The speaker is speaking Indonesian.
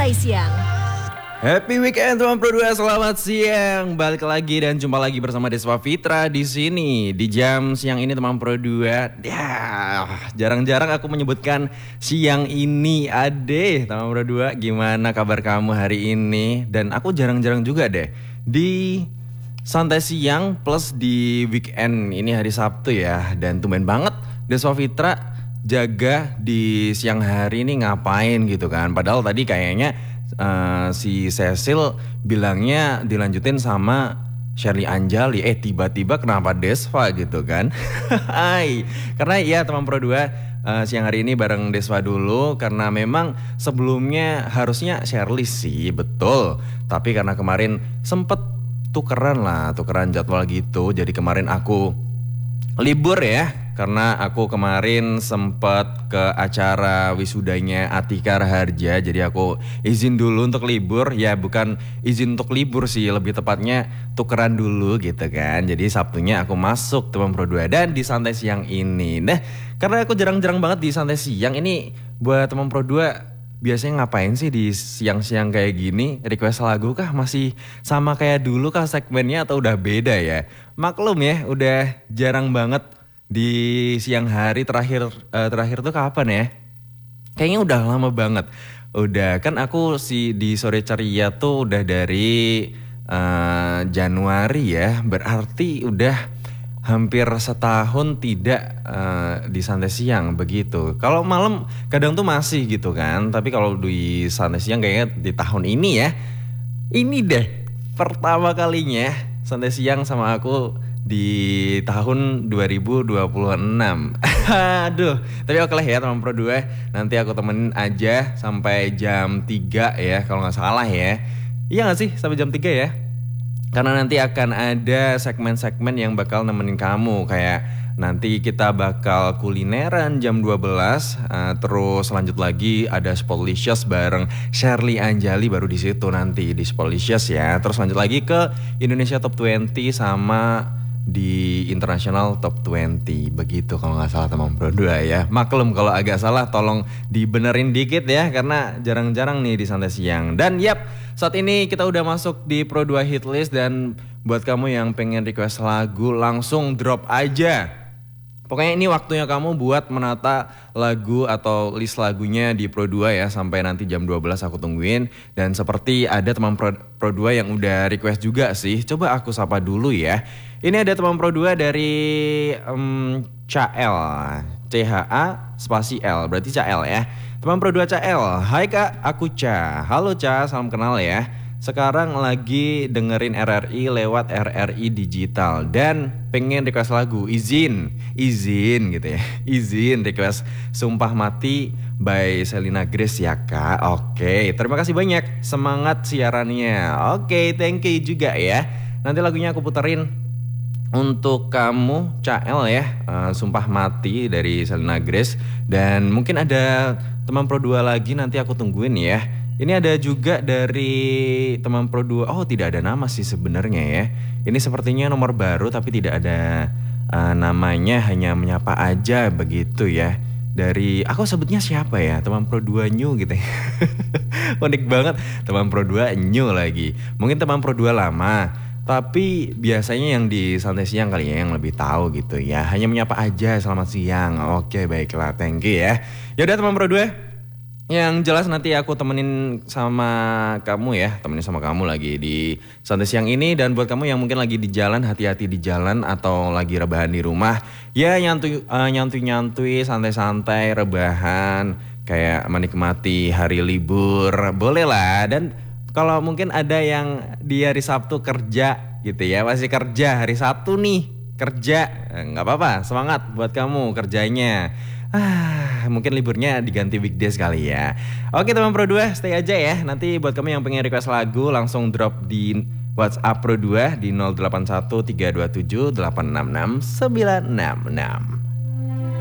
Santai Siang. Happy weekend teman Pro 2, selamat siang. Balik lagi dan jumpa lagi bersama Deswa Fitra di sini di jam siang ini teman Pro 2. Ya, jarang-jarang aku menyebutkan siang ini. Ade, teman Pro 2, gimana kabar kamu hari ini? Dan aku jarang-jarang juga deh di santai siang plus di weekend ini hari Sabtu ya. Dan tumben banget Deswa Fitra jaga di siang hari ini ngapain gitu kan. Padahal tadi kayaknya si Cecil bilangnya dilanjutin sama Shirley Anjali. Tiba-tiba kenapa Desva gitu kan. Hai, karena ya teman Pro 2 siang hari ini bareng Desva dulu. Karena memang sebelumnya harusnya Shirley sih, betul. Tapi karena kemarin sempet tukeran jadwal gitu. Jadi kemarin aku libur ya. Karena aku kemarin sempat ke acara wisudanya Atika Raharja. Jadi aku izin dulu untuk libur. Ya bukan izin untuk libur sih, lebih tepatnya tukeran dulu gitu kan. Jadi Sabtunya aku masuk teman Pro 2 dan di santai siang ini. Nah, karena aku jarang-jarang banget di santai siang ini, buat teman Pro 2 biasanya ngapain sih di siang-siang kayak gini? Request lagu kah? Masih sama kayak dulu kah segmennya atau udah beda ya? Maklum ya, udah jarang banget di siang hari. Terakhir tuh kapan ya? Kayaknya udah lama banget. Udah kan aku di sore ceria tuh udah dari Januari ya. Berarti udah hampir setahun tidak di santai siang begitu. Kalau malam kadang tuh masih gitu kan. Tapi kalau di santai siang kayaknya di tahun ini ya. Ini deh pertama kalinya santai siang sama aku di tahun 2026. Aduh, tapi oke lah ya teman Pro 2. Nanti aku temenin aja sampai jam 3 ya kalau gak salah ya. Iya gak sih sampai jam 3 ya? Karena nanti akan ada segmen-segmen yang bakal nemenin kamu. Kayak nanti kita bakal kulineran jam 12. Terus lanjut lagi ada Spotlicious bareng Shirley Anjali baru di situ nanti di Spotlicious ya. Terus lanjut lagi ke Indonesia Top 20 sama di International Top 20 begitu kalau nggak salah teman Pro 2 ya. Maklum kalau agak salah tolong dibenerin dikit ya karena jarang-jarang nih di santai siang. Dan yap, saat ini kita udah masuk di Pro 2 hit list dan buat kamu yang pengen request lagu langsung drop aja. Pokoknya ini waktunya kamu buat menata lagu atau list lagunya di Pro 2 ya. Sampai nanti jam 12 aku tungguin. Dan seperti ada teman Pro 2 yang udah request juga sih. Coba aku sapa dulu ya. Ini ada teman Pro 2 dari CL. CHA spasi L, berarti CL ya. Teman Pro 2 CL. Hai Kak, aku Ca. Halo Ca, salam kenal ya. Sekarang lagi dengerin RRI lewat RRI Digital dan pengen request lagu. Izin gitu ya. Izin request Sumpah Mati by Selena Grace ya Kak. Oke, terima kasih banyak. Semangat siarannya. Oke, thank you juga ya. Nanti lagunya aku puterin untuk kamu CL ya. Sumpah Mati dari Selena Grace. Dan mungkin ada teman Pro 2 lagi nanti aku tungguin ya. Ini ada juga dari teman Pro 2. Oh, tidak ada nama sih sebenarnya ya. Ini sepertinya nomor baru tapi tidak ada namanya, hanya menyapa aja begitu ya. Dari aku sebutnya siapa ya? Teman Pro 2 new gitu ya. Unik banget, teman Pro 2 new lagi. Mungkin teman Pro 2 lama, tapi biasanya yang di santai siang kali ya yang lebih tahu gitu ya. Hanya menyapa aja, selamat siang. Oke, baiklah, thank you ya. Yaudah teman Pro 2, yang jelas nanti aku temenin sama kamu ya. Temenin sama kamu lagi di santai siang ini. Dan buat kamu yang mungkin lagi di jalan, hati-hati di jalan atau lagi rebahan di rumah. Ya nyantui, santai-santai, rebahan. Kayak menikmati hari libur, boleh lah. Dan kalau mungkin ada yang di hari Sabtu kerja gitu ya. Masih kerja hari Sabtu nih, kerja. Gak apa-apa, semangat buat kamu kerjanya. Mungkin liburnya diganti weekdays kali ya. Oke teman Pro 2, stay aja ya. Nanti buat kamu yang pengen request lagu langsung drop di WhatsApp Pro 2 di 081 327 866 966.